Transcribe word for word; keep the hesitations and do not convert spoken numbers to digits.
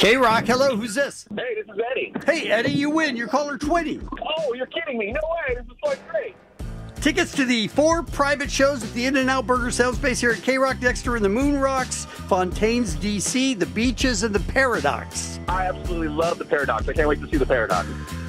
K-Rock, hello, who's this? Hey, this is Eddie. Hey, Eddie, you win. You're caller twenty. Oh, you're kidding me. No way. This is so great. Tickets to the four private shows at the In-N-Out Burger Sales Base here at K-Rock, Dexter and the Moon Rocks, Fontaine's, D C, the Beaches, and the Paradox. I absolutely love the Paradox. I can't wait to see the Paradox.